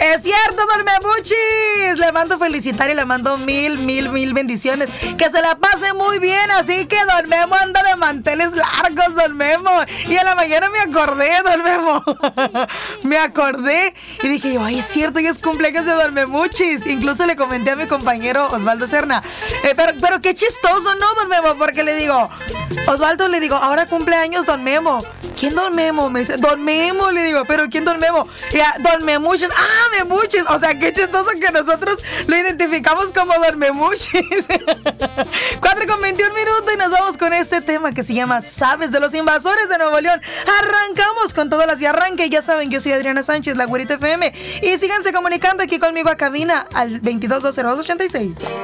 Es cierto, don Memuchis. Le mando felicitar y le mando mil bendiciones. Que se la pase muy bien. Así que don Memo anda de manteles largos, don Memo. Y a la mañana me acordé, don Memo. Me acordé y dije yo, ay, es cierto, hoy es cumpleaños de don Memuchis. Incluso le comenté a mi compañero Osvaldo Serna. Pero qué chistoso, ¿no, don Memo? Porque le digo, Osvaldo, le digo, ahora cumpleaños don Memo. ¿Quién don Memo? Me dice, don Memo, le digo, ¿pero quién don Memo? Ya, don Memuchis. ¡Ah, Memuchis! O sea, qué chistoso que nosotros lo identificamos como don Memuchis. 4:21 y nos vamos con este tema que se llama ¿Sabes de los invasores de Nuevo León? Arrancamos con todas las y arranque. Ya saben, yo soy Adriana Sánchez, la Güerita FM. Y síganse comunicando aquí conmigo a cabina al 2220-86.